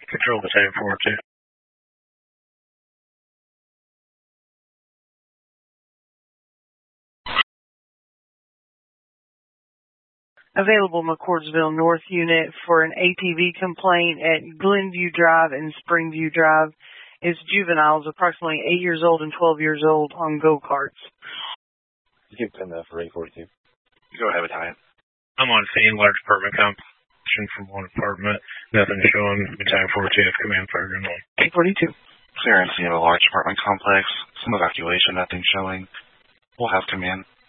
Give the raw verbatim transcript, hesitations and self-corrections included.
Control Battalion four two. Available McCordsville North Unit for an A T V complaint at Glenview Drive and Springview Drive. It's juveniles approximately eight years old and twelve years old on go-karts. You can pin that for eight forty-two. Go ahead, Battalion. I'm on scene, large apartment competition from one apartment. Nothing showing. Battalion four two, command fire gun on. eight forty-two. Clearance of a large apartment complex. Some evacuation, nothing showing. We'll have command.